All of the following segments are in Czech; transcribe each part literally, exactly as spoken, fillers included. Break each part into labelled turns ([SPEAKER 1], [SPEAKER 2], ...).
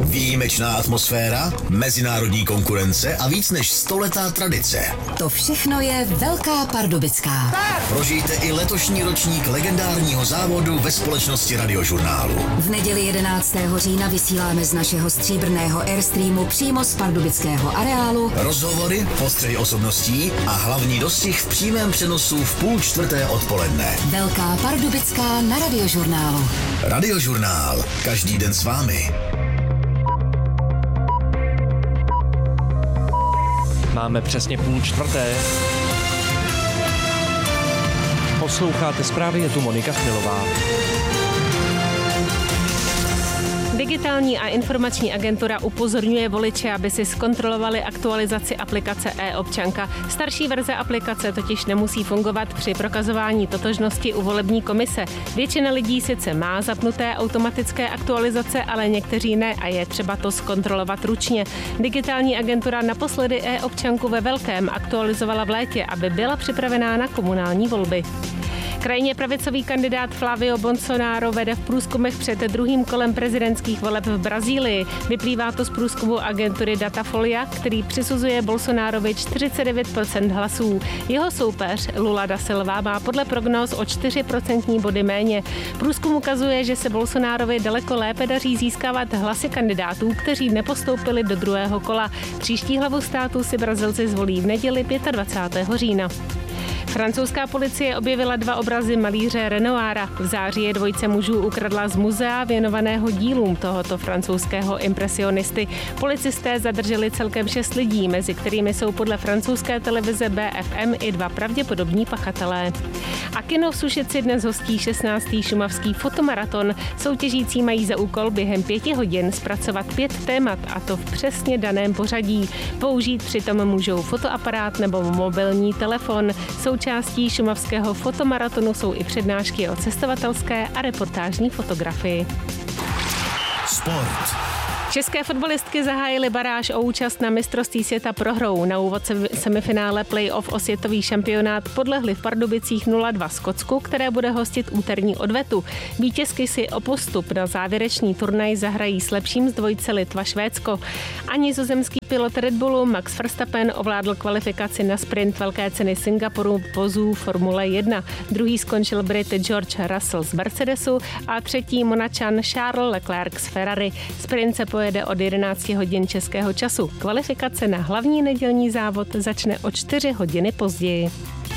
[SPEAKER 1] Výjimečná atmosféra, mezinárodní konkurence a víc než stoletá tradice.
[SPEAKER 2] To všechno je Velká Pardubická.
[SPEAKER 1] Prožijte i letošní ročník legendárního závodu ve společnosti Radiožurnálu.
[SPEAKER 2] V neděli jedenáctého října vysíláme z našeho stříbrného Airstreamu přímo z pardubického areálu
[SPEAKER 1] Rozhovory, postřehy osobností a hlavní dostih v přímém přenosu v půl čtvrté odpoledne.
[SPEAKER 2] Velká Pardubická na Radiožurnálu.
[SPEAKER 1] Radiožurnál. Každý den s vámi.
[SPEAKER 3] Máme přesně půl čtvrté. Posloucháte zprávy, je tu Monika Chmilová.
[SPEAKER 4] Digitální a informační agentura upozorňuje voliče, aby si zkontrolovali aktualizaci aplikace e-občanka. Starší verze aplikace totiž nemusí fungovat při prokazování totožnosti u volební komise. Většina lidí sice má zapnuté automatické aktualizace, ale někteří ne a je třeba to zkontrolovat ručně. Digitální agentura naposledy e-občanku ve velkém aktualizovala v létě, aby byla připravená na komunální volby. Krajně pravicový kandidát Flávio Bolsonaro vede v průzkumech před druhým kolem prezidentských voleb v Brazílii. Vyplývá to z průzkumu agentury Datafolia, který přisuzuje Bolsonarovi čtyřicet devět procent hlasů. Jeho soupeř Lula da Silva má podle prognóz o čtyři procentní body méně. Průzkum ukazuje, že se Bolsonarovi daleko lépe daří získávat hlasy kandidátů, kteří nepostoupili do druhého kola. Příští hlavu státu si Brazilci zvolí v neděli dvacátého pátého října. Francouzská policie objevila dva obrazy malíře Renoira. V září je dvojice mužů ukradla z muzea věnovaného dílům tohoto francouzského impresionisty. Policisté zadrželi celkem šest lidí, mezi kterými jsou podle francouzské televize B F M i dva pravděpodobní pachatelé. A kino v Sušici dnes hostí šestnáctý šumavský fotomaraton. Soutěžící mají za úkol během pěti hodin zpracovat pět témat, a to v přesně daném pořadí. Použít přitom můžou fotoaparát nebo mobilní telefon. Součástí šumavského fotomaratonu jsou i přednášky o cestovatelské a reportážní fotografii.
[SPEAKER 1] Sport.
[SPEAKER 4] České fotbalistky zahájily baráž o účast na mistrovství světa prohrou. Na úvod semifinále play-off o světový šampionát podlehly v Pardubicích nula dva Skotsku, které bude hostit úterní odvetu. Vítězky si o postup na závěrečný turnaj zahrají s lepším z dvojice Litva-Švédsko. A nizozemský pilot Red Bullu Max Verstappen ovládl kvalifikaci na sprint velké ceny Singapuru vozů Formule jedna. Druhý skončil Brit George Russell z Mercedesu a třetí Monačan Charles Leclerc z Ferrari. Sprint se pojede od jedenáct hodin českého času. Kvalifikace na hlavní nedělní závod začne o čtyři hodiny později.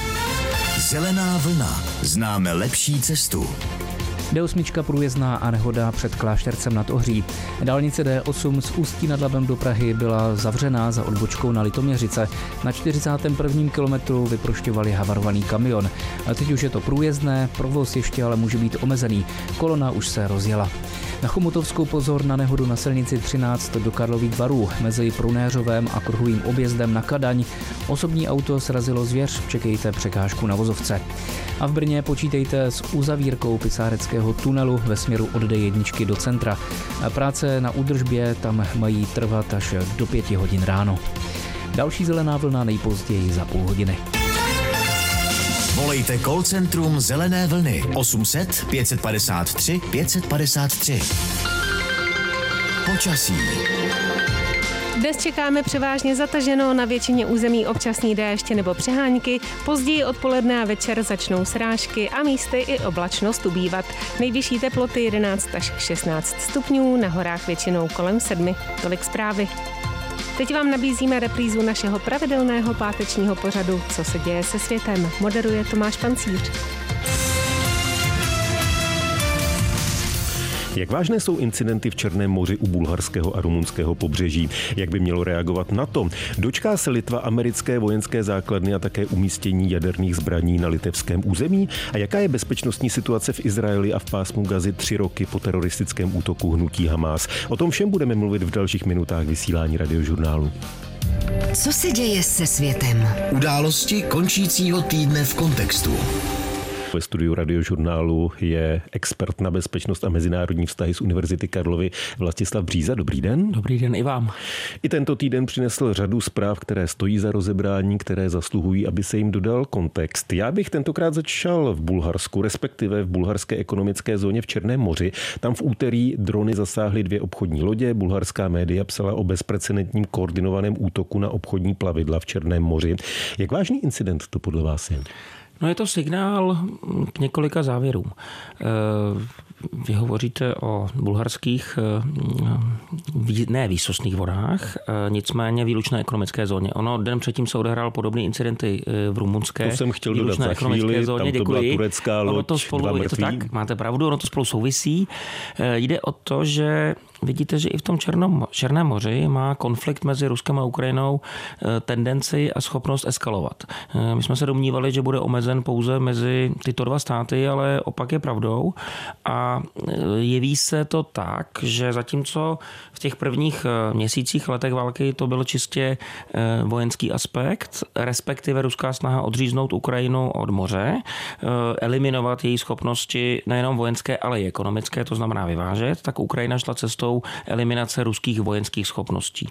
[SPEAKER 1] Zelená vlna. Známe lepší cestu.
[SPEAKER 5] D osm průjezdná a nehoda před Kláštercem nad Ohří. Dálnice D osm z Ústí nad Labem do Prahy byla zavřená za odbočkou na Litoměřice. Na čtyřicátém prvním kilometru vyprošťovali havarovaný kamion. A teď už je to průjezdné, provoz ještě ale může být omezený. Kolona už se rozjela. Na Chomutovskou pozor na nehodu na silnici třináct do Karlových Varů mezi Prunéřovem a kruhovým objezdem na Kadaň. Osobní auto srazilo zvěř, čekejte překážku na vozovce. A v Brně počítejte s uzavírkou Pisáreckého tunelu ve směru od D jedna do centra. A práce na údržbě tam mají trvat až do pěti hodin ráno. Další zelená vlna nejpozději za půl hodiny.
[SPEAKER 1] Volejte call centrum Zelené vlny osm set pět padesát tři pět padesát tři. Počasí.
[SPEAKER 4] Dnes čekáme převážně zataženo, na většině území občasný déšť nebo přehánky, později odpoledne a večer začnou srážky a místy i oblačnost ubývat. Nejvyšší teploty jedenáct až šestnáct stupňů, na horách většinou kolem sedmi. Tolik zprávy. Teď vám nabízíme reprízu našeho pravidelného pátečního pořadu Co se děje se světem. Moderuje Tomáš Pancíř.
[SPEAKER 6] Jak vážné jsou incidenty v Černém moři u bulharského a rumunského pobřeží? Jak by mělo reagovat NATO? Dočká se Litva americké vojenské základny a také umístění jaderných zbraní na litevském území? A jaká je bezpečnostní situace v Izraeli a v pásmu Gazy tři roky po teroristickém útoku hnutí Hamás? O tom všem budeme mluvit v dalších minutách vysílání Radiožurnálu.
[SPEAKER 2] Co se děje se světem?
[SPEAKER 1] Události končícího týdne v kontextu.
[SPEAKER 6] Ve studiu Radiožurnálu je expert na bezpečnost a mezinárodní vztahy z Univerzity Karlovy Vlastislav Bříza. Dobrý den.
[SPEAKER 7] Dobrý den i vám.
[SPEAKER 6] I tento týden přinesl řadu zpráv, které stojí za rozebrání, které zasluhují, aby se jim dodal kontext. Já bych tentokrát začal v Bulharsku, respektive v bulharské ekonomické zóně v Černém moři. Tam v úterý drony zasáhly dvě obchodní lodě. Bulharská média psala o bezprecedentním koordinovaném útoku na obchodní plavidla v Černém moři. Jak vážný incident to podle vás je?
[SPEAKER 7] No je to signál k několika závěrům. Vy hovoříte o bulharských ne výsostných vodách, nicméně výlučné ekonomické zóně. Ono den předtím se odehrál podobné incidenty v rumunské.
[SPEAKER 6] To jsem chtěl dodat za chvíli, zóně. Tam to byla turecká loď,
[SPEAKER 7] to spolu,
[SPEAKER 6] dva
[SPEAKER 7] je to tak, máte pravdu, ono to spolu souvisí. Jde o to, že vidíte, že i v tom Černom, Černém moři má konflikt mezi Ruskem a Ukrajinou tendenci a schopnost eskalovat. My jsme se domnívali, že bude omezen pouze mezi tyto dva státy, ale opak je pravdou. A jeví se to tak, že zatímco v těch prvních měsících, letech války to byl čistě vojenský aspekt, respektive ruská snaha odříznout Ukrajinu od moře, eliminovat její schopnosti nejenom vojenské, ale i ekonomické, to znamená vyvážet, tak Ukrajina šla cestou eliminace ruských vojenských schopností.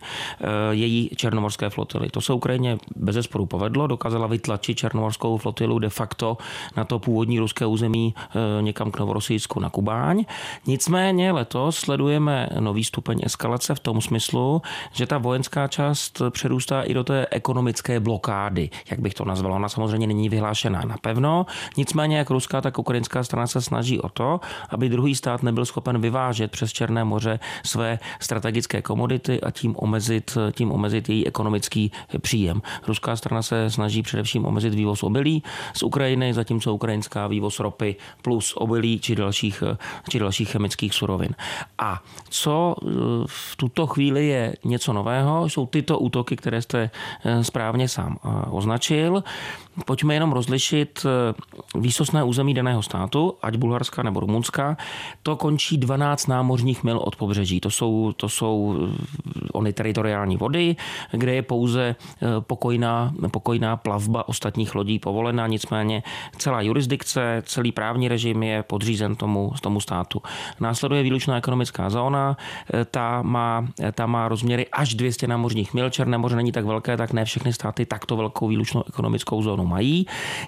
[SPEAKER 7] Její černomorské flotily. To se Ukrajině bezesporu povedlo, dokázala vytlačit černomorskou flotilu de facto na to původní ruské území někam k Novorosijsku na Kubáň. Nicméně letos sledujeme nový stupeň eskalace v tom smyslu, že ta vojenská část přerůstá i do té ekonomické blokády, jak bych to nazval. Ona samozřejmě není vyhlášená napevno, nicméně jak ruská, tak ukrajinská strana se snaží o to, aby druhý stát nebyl schopen vyvážet přes Černé moře své strategické komodity a tím omezit, tím omezit její ekonomický příjem. Ruská strana se snaží především omezit vývoz obilí z Ukrajiny, zatímco ukrajinská vývoz ropy plus obilí či dalších, či dalších chemických surovin. A co v tuto chvíli je něco nového, jsou tyto útoky, které jste správně sám označil. Pojďme jenom rozlišit výsostné území daného státu, ať Bulharska nebo Rumunska. To končí dvanáct námořních mil od pobřeží. To jsou, to jsou ony teritoriální vody, kde je pouze pokojná, pokojná plavba ostatních lodí povolená, nicméně celá jurisdikce, celý právní režim je podřízen tomu, tomu státu. Následuje výlučná ekonomická zóna, ta má, ta má rozměry až dvě stě námořních mil. Černé moře není tak velké, tak ne všechny státy takto velkou výlučnou ekonomickou zónu mají.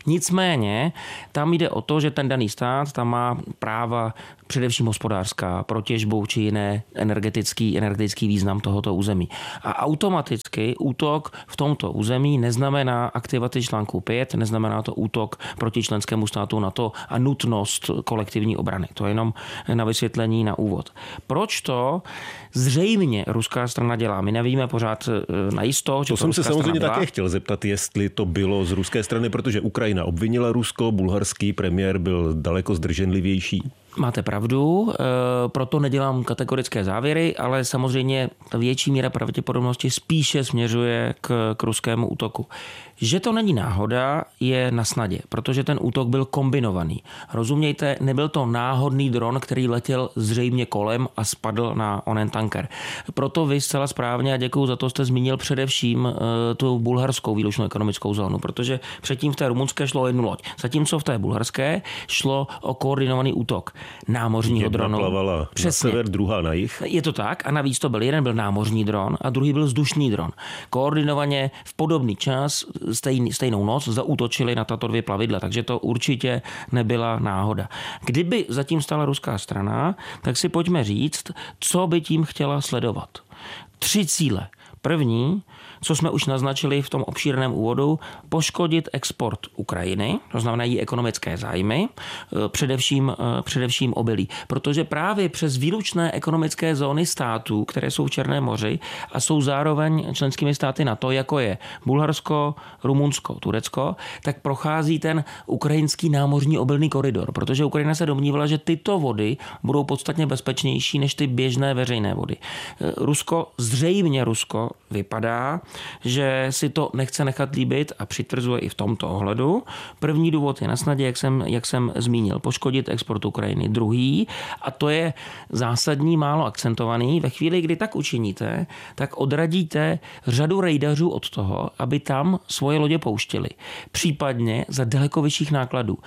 [SPEAKER 7] Nicméně tam jde o to, že ten daný stát tam má práva především hospodářská pro těžbu či jiné energetický, energetický význam tohoto území. A automaticky útok v tomto území neznamená aktivaci článku pět, neznamená to útok proti členskému státu NATO a nutnost kolektivní obrany. To je jenom na vysvětlení na úvod. Proč to zřejmě ruská strana dělá? My nevíme pořád najisto, že
[SPEAKER 6] to, to jsem se samozřejmě
[SPEAKER 7] byla.
[SPEAKER 6] také chtěl zeptat, jestli to bylo z ruské strany, protože Ukrajina obvinila Rusko, bulharský premiér byl daleko zdrženlivější.
[SPEAKER 7] Máte pravdu, proto nedělám kategorické závěry, ale samozřejmě ta větší míra pravděpodobnosti spíše směřuje k, k ruskému útoku. Že to není náhoda, je na snadě, protože ten útok byl kombinovaný. Rozumějte, nebyl to náhodný dron, který letěl zřejmě kolem a spadl na onen tanker. Proto vy zcela správně, a děkuju za to, jste zmínil především tu bulharskou výlučnou ekonomickou zónu, protože předtím v té rumunské šlo o jednu loď, zatímco v té bulharské šlo o koordinovaný útok námořního
[SPEAKER 6] Jedna
[SPEAKER 7] dronu.
[SPEAKER 6] plavala
[SPEAKER 7] Přesně.
[SPEAKER 6] Na sever, druhá na jih.
[SPEAKER 7] Je to tak a navíc to byl jeden byl námořní dron a druhý byl vzdušný dron. Koordinovaně v podobný čas stejný, stejnou noc zaútočili na tato dvě plavidla, takže to určitě nebyla náhoda. Kdyby zatím stala ruská strana, tak si pojďme říct, co by tím chtěla sledovat. Tři cíle. První, co jsme už naznačili v tom obšírném úvodu, poškodit export Ukrajiny, to znamená její ekonomické zájmy, především, především obilí. Protože právě přes výlučné ekonomické zóny států, které jsou v Černém moři a jsou zároveň členskými státy NATO, jako je Bulharsko, Rumunsko, Turecko, tak prochází ten ukrajinský námořní obilný koridor, protože Ukrajina se domnívala, že tyto vody budou podstatně bezpečnější než ty běžné veřejné vody. Rusko, zřejmě Rusko, vypadá, že si to nechce nechat líbit a přitvrzuje i v tomto ohledu. První důvod je na snadě, jak jsem, jak jsem zmínil, poškodit export Ukrajiny. Druhý, a to je zásadní, málo akcentovaný, ve chvíli, kdy tak učiníte, tak odradíte řadu rejdařů od toho, aby tam svoje lodě pouštěli. Případně za daleko vyšších nákladů.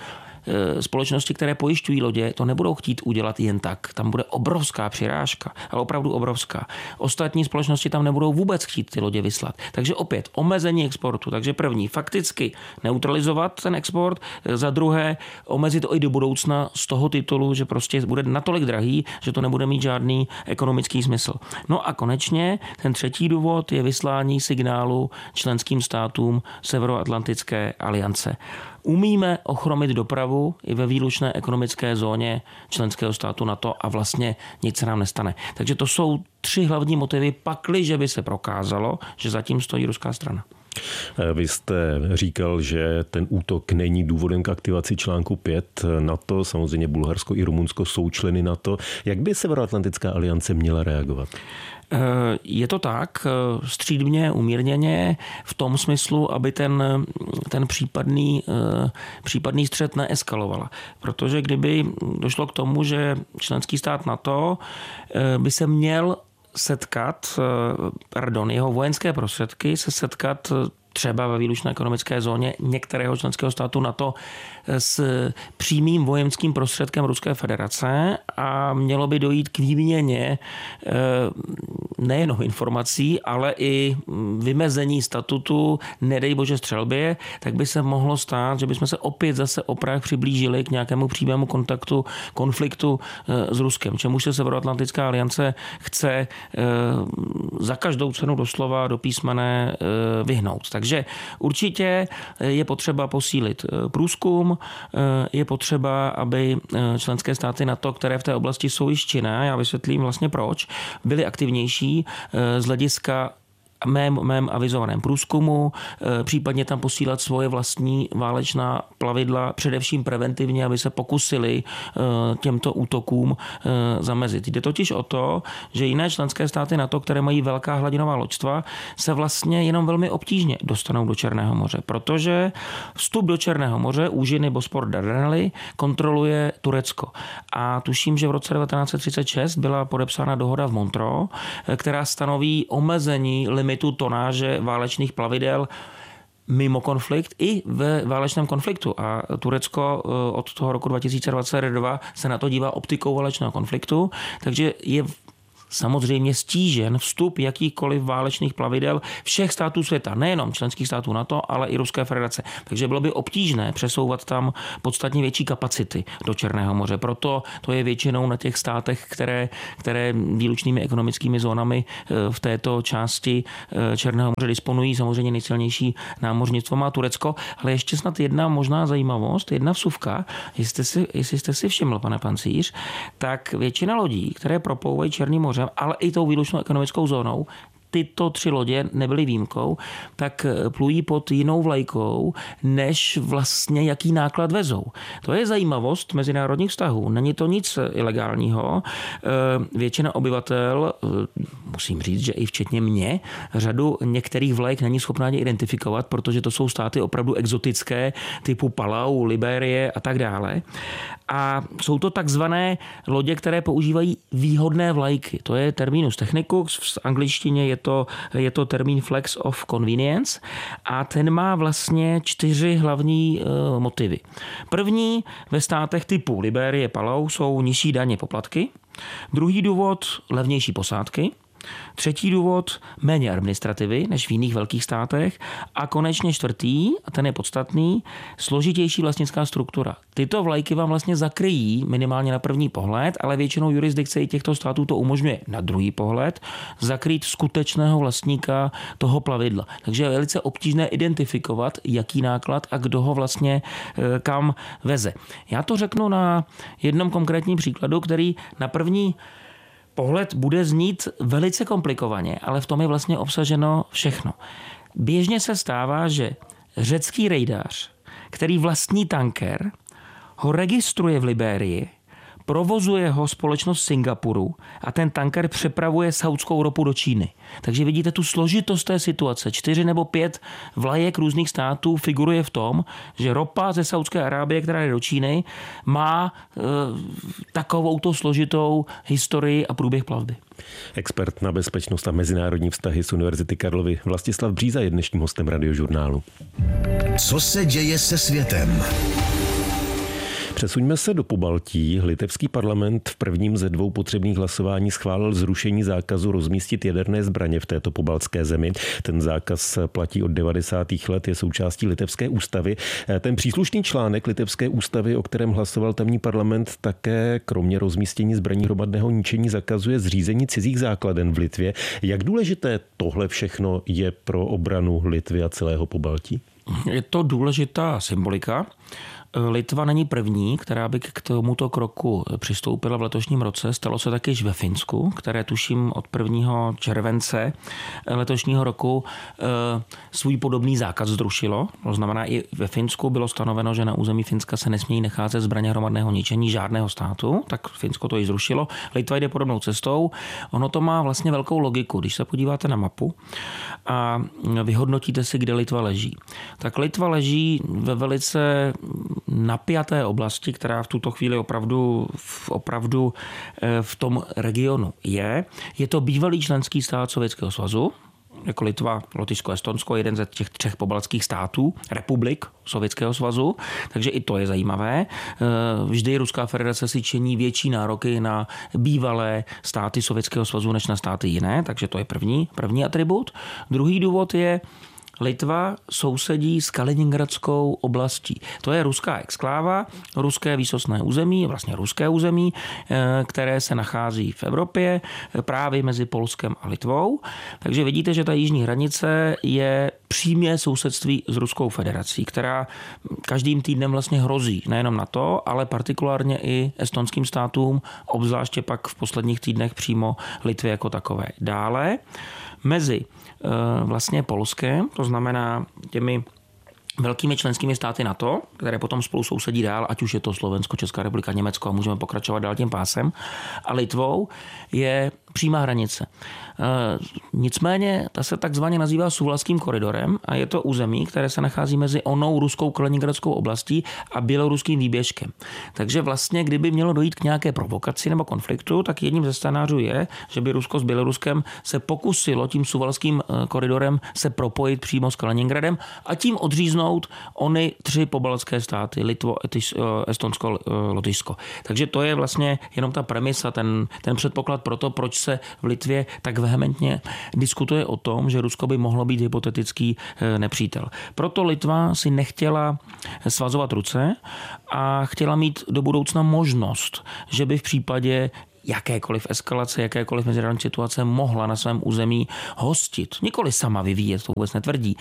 [SPEAKER 7] společnosti, které pojišťují lodě, to nebudou chtít udělat jen tak. Tam bude obrovská přirážka, ale opravdu obrovská. Ostatní společnosti tam nebudou vůbec chtít ty lodě vyslat. Takže opět omezení exportu. Takže první, fakticky neutralizovat ten export, za druhé omezit to i do budoucna z toho titulu, že prostě bude natolik drahý, že to nebude mít žádný ekonomický smysl. No a konečně ten třetí důvod je vyslání signálu členským státům Severoatlantické aliance. Umíme ochromit dopravu i ve výlučné ekonomické zóně členského státu NATO a vlastně nic se nám nestane. Takže to jsou tři hlavní motivy, pakliže by se prokázalo, že zatím stojí ruská strana.
[SPEAKER 6] Vy jste říkal, že ten útok není důvodem k aktivaci článku pět NATO, samozřejmě Bulharsko i Rumunsko jsou členy NATO. Jak by Severoatlantická aliance měla reagovat?
[SPEAKER 7] Je to tak, střídmě, umírněně, v tom smyslu, aby ten, ten případný, případný střet neeskalovala. Protože kdyby došlo k tomu, že členský stát NATO by se měl setkat, pardon, jeho vojenské prostředky se setkat třeba ve výlučné ekonomické zóně některého členského státu NATO s přímým vojenským prostředkem Ruské federace a mělo by dojít k výměně nejenom informací, ale i vymezení statutu, nedej bože střelbě, tak by se mohlo stát, že bychom se opět zase o prach přiblížili k nějakému přímému kontaktu, konfliktu s Ruskem, čemuž se Severoatlantická aliance chce za každou cenu doslova do písmene vyhnout. Takže určitě je potřeba posílit průzkum, je potřeba, aby členské státy NATO, které v té oblasti jsou již činné, já vysvětlím vlastně proč, byly aktivnější z hlediska mém, mém avizovaném průzkumu, případně tam posílat svoje vlastní válečná plavidla, především preventivně, aby se pokusili těmto útokům zamezit. Jde totiž o to, že jiné členské státy NATO, které mají velká hladinová loďstva, se vlastně jenom velmi obtížně dostanou do Černého moře, protože vstup do Černého moře, úžiny Bospor Dardanely, kontroluje Turecko. A tuším, že v roce devatenáct set třicet šest byla podepsána dohoda v Montreux, která stanoví omezení limitu tonáže válečných plavidel mimo konflikt i ve válečném konfliktu. A Turecko od toho roku dva tisíce dvacet dva se na to dívá optikou válečného konfliktu, takže je samozřejmě stížen vstup jakýchkoliv válečných plavidel všech států světa, nejenom členských států NATO, ale i Ruské federace. Takže bylo by obtížné přesouvat tam podstatně větší kapacity do Černého moře. Proto to je většinou na těch státech, které, které výlučnými ekonomickými zónami v této části Černého moře disponují. Samozřejmě nejsilnější námořnictvo má Turecko, ale ještě snad jedna možná zajímavost, jedna vsuvka, jestli jste si, jestli jste si všiml, pane Pancíř, tak většina lodí, které proplouvají Černým mořem, ale i tou výlučnou ekonomickou zónou, tyto tři lodě nebyly výjimkou, tak plují pod jinou vlajkou, než vlastně jaký náklad vezou. To je zajímavost mezinárodních vztahů. Není to nic ilegálního. Většina obyvatel, musím říct, že i včetně mě, řadu některých vlajek není schopná ani identifikovat, protože to jsou státy opravdu exotické, typu Palau, Libérie a tak dále. A jsou to takzvané lodě, které používají výhodné vlajky. To je terminus technicus, v angličtině je to, je to termín flex of convenience a ten má vlastně čtyři hlavní uh, motivy. První ve státech typu Libérie, Palau jsou nižší daně, poplatky. Druhý důvod levnější posádky. Třetí důvod méně administrativy než v jiných velkých státech a konečně čtvrtý, a ten je podstatný, složitější vlastnická struktura. Tyto vlajky vám vlastně zakryjí minimálně na první pohled, ale většinou jurisdikce i těchto států to umožňuje na druhý pohled zakrýt skutečného vlastníka toho plavidla. Takže je velice obtížné identifikovat, jaký náklad a kdo ho vlastně kam veze. Já to řeknu na jednom konkrétním příkladu, který na první pohled bude znít velice komplikovaně, ale v tom je vlastně obsaženo všechno. Běžně se stává, že řecký rejdář, který vlastní tanker, ho registruje v Libérii, provozuje ho společnost Singapuru a ten tanker přepravuje saudskou ropu do Číny. Takže vidíte tu složitost té situace. Čtyři nebo pět vlajek různých států figuruje v tom, že ropa ze Saudské Arábie, která je do Číny, má e, takovouto složitou historii a průběh plavby.
[SPEAKER 6] Expert na bezpečnost a mezinárodní vztahy z Univerzity Karlovy Vlastislav Bříza je dnešním hostem Radiožurnálu.
[SPEAKER 1] Co se děje se světem?
[SPEAKER 6] Přesuňme se do Pobaltí. Litevský parlament v prvním ze dvou potřebných hlasování schválil zrušení zákazu rozmístit jaderné zbraně v této pobaltské zemi. Ten zákaz platí od devadesátých let, je součástí litevské ústavy. Ten příslušný článek litevské ústavy, o kterém hlasoval tamní parlament, také kromě rozmístění zbraní hromadného ničení zakazuje zřízení cizích základen v Litvě. Jak důležité tohle všechno je pro obranu Litvy a celého Pobaltí?
[SPEAKER 7] Je to důležitá symbolika. Litva není první, která by k tomuto kroku přistoupila v letošním roce. Stalo se taky již ve Finsku, které tuším od prvního července letošního roku svůj podobný zákaz zrušilo. To znamená, i ve Finsku bylo stanoveno, že na území Finska se nesmějí nacházet zbraně hromadného ničení žádného státu, tak Finsko to již zrušilo. Litva jde podobnou cestou. Ono to má vlastně velkou logiku. Když se podíváte na mapu a vyhodnotíte si, kde Litva leží, tak Litva leží ve velice napjaté oblasti, která v tuto chvíli opravdu, opravdu v tom regionu je. Je to bývalý členský stát Sovětského svazu, jako Litva, Lotyšsko, Estonsko, jeden ze těch třech pobaltských států, republik Sovětského svazu, takže i to je zajímavé. Vždy Ruská federace si činí větší nároky na bývalé státy Sovětského svazu než na státy jiné, takže to je první, první atribut. Druhý důvod je, Litva sousedí s Kaliningradskou oblastí. To je ruská exkláva, ruské výsostné území, vlastně ruské území, které se nachází v Evropě, právě mezi Polskem a Litvou. Takže vidíte, že ta jižní hranice je přímé sousedství s Ruskou federací, která každým týdnem vlastně hrozí nejenom na to, ale partikulárně i estonským státům, obzvláště pak v posledních týdnech přímo Litvě jako takové. Dále mezi vlastně Polskem, to znamená těmi velkými členskými státy NATO, které potom spolu sousedí dál, ať už je to Slovensko, Česká republika, Německo a můžeme pokračovat dál tím pásem, a Litvou je přímá hranice. Nicméně ta se takzvaně nazývá Suwalským koridorem a je to území, které se nachází mezi onou ruskou Kaliningradskou oblastí a běloruským výběžkem. Takže vlastně, kdyby mělo dojít k nějaké provokaci nebo konfliktu, tak jedním ze scénářů je, že by Rusko s Běloruskem se pokusilo tím Suwalským koridorem se propojit přímo s Kaliningradem a tím odříznout ony tři pobaltské státy, Litvo, Estonsko, Lotyšsko. Takže to je vlastně jenom ta premisa, ten, ten předpoklad pro to, proč se v Litvě tak vehementně diskutuje o tom, že Rusko by mohlo být hypotetický nepřítel. Proto Litva si nechtěla svazovat ruce a chtěla mít do budoucna možnost, že by v případě jakékoliv eskalace, jakékoliv mezinárodní situace mohla na svém území hostit, nikoli sama vyvíjet, to vůbec netvrdí,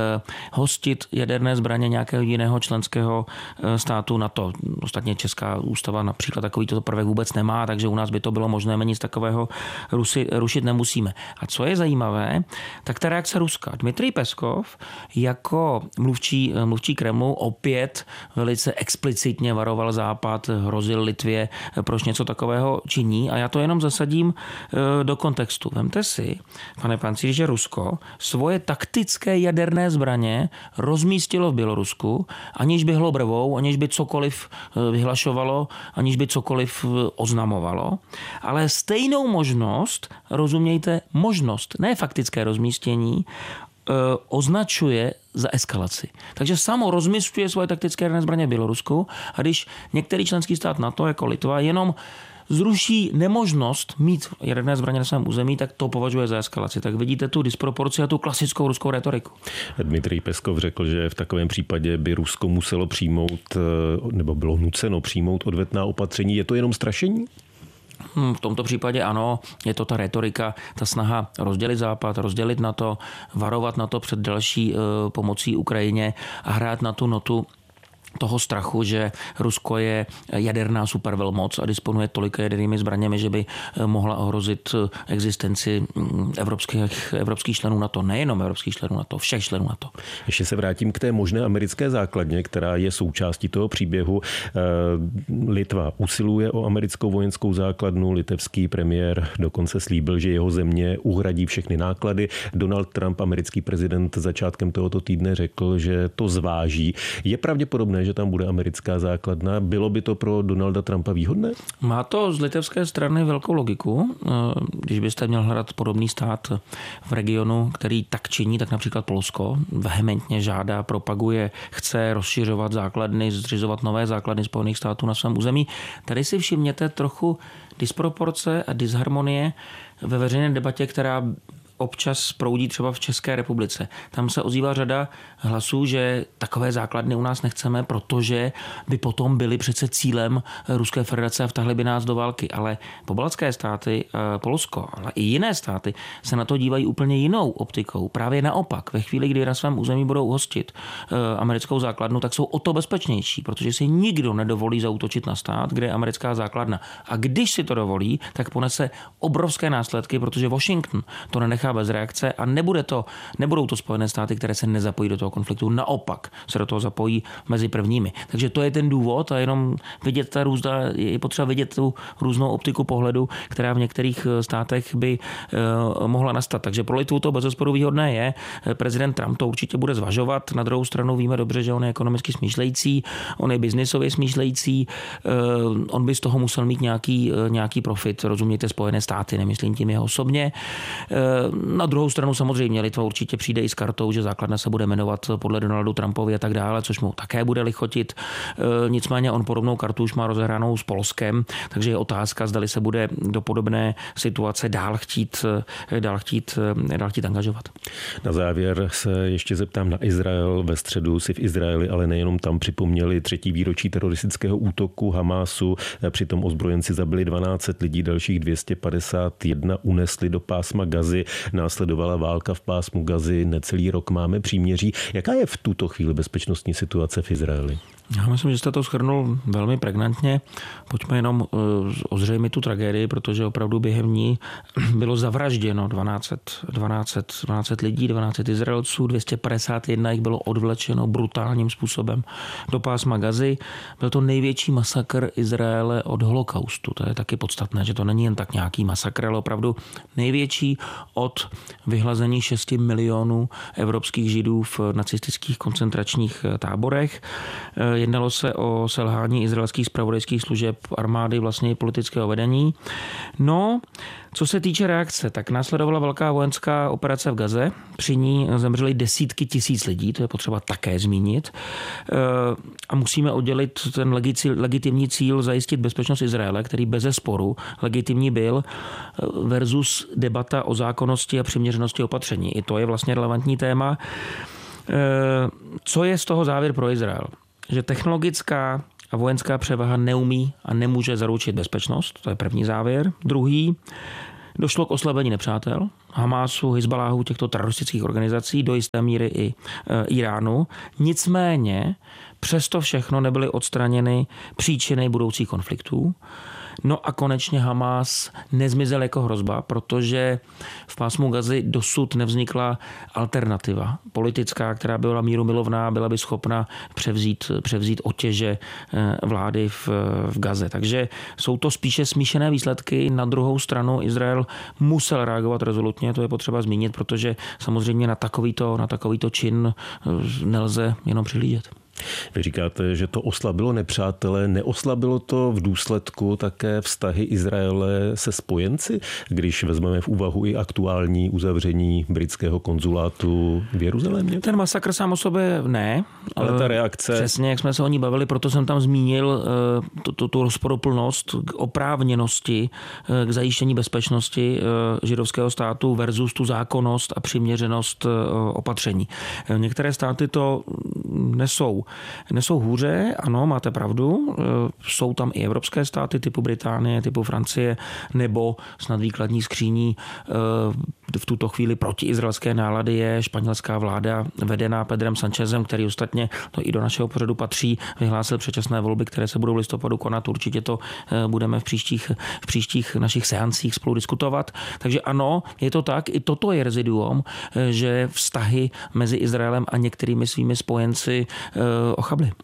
[SPEAKER 7] hostit jaderné zbraně nějakého jiného členského státu NATO. Ostatně Česká ústava například takovýto prvek vůbec nemá, takže u nás by to bylo možné, my nic takového rusi, rušit nemusíme. A co je zajímavé, tak ta reakce Ruska. Dmitrij Peskov jako mluvčí, mluvčí Kremlu opět velice explicitně varoval Západ, hrozil Litvě, proč něco takového činí. A já to jenom zasadím do kontextu. Vemte si, pane Pancíři, že Rusko svoje taktické jaderné zbraně rozmístilo v Bělorusku, aniž by hlo brvou, aniž by cokoliv vyhlašovalo, aniž by cokoliv oznamovalo. Ale stejnou možnost, rozumějte, možnost, ne faktické rozmístění, označuje za eskalaci. Takže samo rozmístuje svoje taktické jaderné zbraně v Bělorusku a když některý členský stát NATO, jako Litva, jenom zruší nemožnost mít jaderné zbraně na svém území, tak to považuje za eskalaci. Tak vidíte tu disproporci a tu klasickou ruskou retoriku. Dmitrij
[SPEAKER 6] Peskov řekl, že v takovém případě by Rusko muselo přijmout, nebo bylo nuceno přijmout odvetná opatření. Je to jenom strašení?
[SPEAKER 7] V tomto případě ano, je to ta retorika, ta snaha rozdělit Západ, rozdělit NATO, varovat NATO před další pomocí Ukrajině a hrát na tu notu toho strachu, že Rusko je jaderná supervelmoc a disponuje tolika jadernými zbraněmi, že by mohla ohrozit existenci evropských, evropských členů NATO, nejenom evropských členů NATO, všech členů NATO.
[SPEAKER 6] Ještě se vrátím k té možné americké základně, která je součástí toho příběhu. Litva usiluje o americkou vojenskou základnu, litevský premiér dokonce slíbil, že jeho země uhradí všechny náklady. Donald Trump, americký prezident, začátkem tohoto týdne řekl, že to zváží. Je pravděpodobné, jasné, že tam bude americká základna. Bylo by to pro Donalda Trumpa výhodné?
[SPEAKER 7] Má to z litevské strany velkou logiku. Když byste měl hledat podobný stát v regionu, který tak činí, tak například Polsko vehementně žádá, propaguje, chce rozšiřovat základny, zřizovat nové základny Spojených států na svém území. Tady si všimněte trochu disproporce a disharmonie ve veřejné debatě, která občas proudí třeba v České republice. Tam se ozývá řada hlasů, že takové základny u nás nechceme, protože by potom byly přece cílem Ruské federace a vtahly by nás do války. Ale pobaltské státy, Polsko, ale i jiné státy se na to dívají úplně jinou optikou. Právě naopak, ve chvíli, kdy na svém území budou hostit americkou základnu, tak jsou o to bezpečnější, protože si nikdo nedovolí zaútočit na stát, kde je americká základna. A když si to dovolí, tak ponese obrovské následky, protože Washington to nenechá bez reakce a nebude to, nebudou to Spojené státy, které se nezapojí do toho konfliktu. Naopak se do toho zapojí mezi prvními. Takže to je ten důvod a jenom vidět ta různá, je potřeba vidět tu různou optiku pohledu, která v některých státech by uh, mohla nastat. Takže pro Litvu to bezesporu výhodné je. Prezident Trump to určitě bude zvažovat. Na druhou stranu víme dobře, že on je ekonomicky smýšlející, on je biznisově smýšlející, uh, on by z toho musel mít nějaký, uh, nějaký profit. Rozumějte, Spojené státy, nemyslím tím jeho osobně. Uh, Na druhou stranu samozřejmě Litva určitě přijde i s kartou, že základna se bude jmenovat podle Donaldu Trumpovi a tak dále, což mu také bude lichotit. E, nicméně on podobnou kartu už má rozehranou s Polskem, takže je otázka, zdali se bude do podobné situace dál chtít, dál chtít, dál chtít angažovat.
[SPEAKER 6] Na závěr se ještě zeptám na Izrael. Ve středu si v Izraeli, ale nejenom tam, připomněli třetí výročí teroristického útoku Hamásu. Přitom ozbrojenci zabili dvanáct set lidí, dalších dvě stě padesát jedna unesli do pásma Gazy. Následovala válka v pásmu Gazy, necelý rok máme příměří. Jaká je v tuto chvíli bezpečnostní situace v Izraeli?
[SPEAKER 7] Já myslím, že jste to shrnul velmi pregnantně. Pojďme jenom ozřejmit tu tragédii, protože opravdu během ní bylo zavražděno dvanáct set, dvanáct set, dvanáct set lidí, dvanáct set Izraelců, dvě stě padesát jedna jich bylo odvlečeno brutálním způsobem do pásma Gazy. Byl to největší masakr Izraele od holokaustu. To je taky podstatné, že to není jen tak nějaký masakr, ale opravdu největší od vyhlazení šesti milionů evropských Židů v nacistických koncentračních táborech. Jednalo se o selhání izraelských zpravodajských služeb, armády, vlastně i politického vedení. No, co se týče reakce, tak následovala velká vojenská operace v Gaze. Při ní zemřely desítky tisíc lidí, to je potřeba také zmínit. A musíme oddělit ten legitimní cíl zajistit bezpečnost Izraele, který bezesporu legitimní byl, versus debata o zákonnosti a přiměřenosti opatření. I to je vlastně relevantní téma. Co je z toho závěr pro Izrael? Že technologická a vojenská převaha neumí a nemůže zaručit bezpečnost. To je první závěr. Druhý, došlo k oslabení nepřátel, Hamásu, Hizbaláhu, těchto teroristických organizací, do jisté míry i e, Iránu. Nicméně přesto všechno nebyly odstraněny příčiny budoucích konfliktů. No a konečně Hamás nezmizel jako hrozba, protože v pásmu Gazy dosud nevznikla alternativa politická, která byla mírumilovná, byla by schopna převzít, převzít otěže vlády v, v Gaze. Takže jsou to spíše smíšené výsledky. Na druhou stranu Izrael musel reagovat rezolutně, to je potřeba zmínit, protože samozřejmě na takovýto, na takovýto čin nelze jenom přihlížet.
[SPEAKER 6] Vy říkáte, že to oslabilo nepřátele, neoslabilo to v důsledku také vztahy Izraele se spojenci, když vezmeme v úvahu i aktuální uzavření britského konzulátu v Jeruzalémě? Ten
[SPEAKER 7] masakr sám o sobě ne.
[SPEAKER 6] Ale ta reakce...
[SPEAKER 7] Přesně, jak jsme se o ní bavili, proto jsem tam zmínil tu, tu rozporuplnost k oprávněnosti, k zajištění bezpečnosti židovského státu versus tu zákonnost a přiměřenost opatření. Některé státy to nesou Nesou hůře, ano, máte pravdu. Jsou tam i evropské státy typu Británie, typu Francie, nebo snad výkladní skříní v tuto chvíli protiizraelské nálady je španělská vláda vedená Pedrem Sanchezem, který ostatně to i do našeho pořadu patří, vyhlásil předčasné volby, které se budou v listopadu konat. Určitě to budeme v příštích, v příštích našich seancích spolu diskutovat. Takže ano, je to tak. I toto je reziduum, že vztahy mezi Izraelem a některými svými spojenci ochably.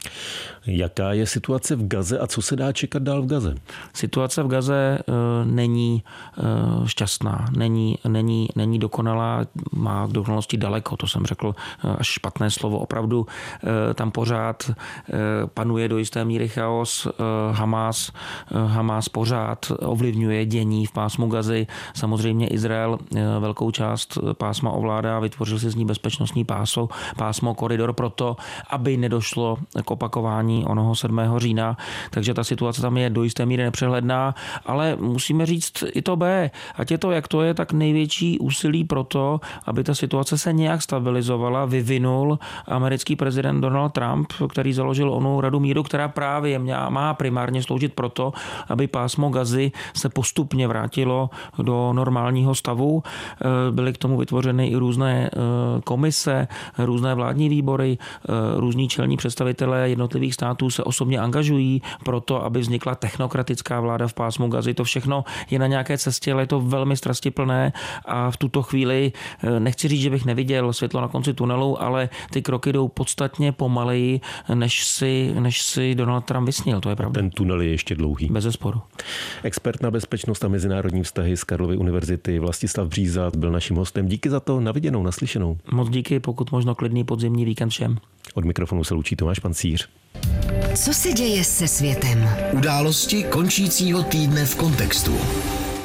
[SPEAKER 6] Jaká je situace v Gaze a co se dá čekat dál v Gaze?
[SPEAKER 7] Situace v Gaze není šťastná, není, není, není dokonalá, má k dokonalosti daleko, to jsem řekl až špatné slovo. Opravdu tam pořád panuje do jisté míry chaos. Hamas, Hamas pořád ovlivňuje dění v pásmu Gazy. Samozřejmě Izrael velkou část pásma ovládá, vytvořil si z ní bezpečnostní páso, pásmo, koridor proto, aby nedošlo k opakování onoho sedmého října, takže ta situace tam je do jisté míry nepřehledná, ale musíme říct i to B. Ať je to, jak to je, tak největší úsilí pro to, aby ta situace se nějak stabilizovala, vyvinul americký prezident Donald Trump, který založil onu Radu míru, která právě má primárně sloužit proto, aby pásmo Gazy se postupně vrátilo do normálního stavu. Byly k tomu vytvořeny i různé komise, různé vládní výbory, různí čelní představitelé jednotlivých států se osobně angažují pro to, aby vznikla technokratická vláda v pásmu Gazy. To všechno je na nějaké cestě, ale je to velmi strastiplné a v tuto chvíli nechci říct, že bych neviděl světlo na konci tunelu, ale ty kroky jdou podstatně pomaleji, než si, než si Donald Trump vysnil. To je pravda.
[SPEAKER 6] Ten tunel je ještě dlouhý.
[SPEAKER 7] Bezesporu.
[SPEAKER 6] Expert na bezpečnost a mezinárodní vztahy z Karlovy univerzity Vlastislav Bříza byl naším hostem. Díky za to, na viděnou, naslyšenou.
[SPEAKER 7] Moc díky, pokud možno klidný podzimní víkend všem.
[SPEAKER 6] Od mikrofonu se loučí Tomáš Pancíř.
[SPEAKER 2] Co se děje se světem?
[SPEAKER 1] Události končícího týdne v kontextu.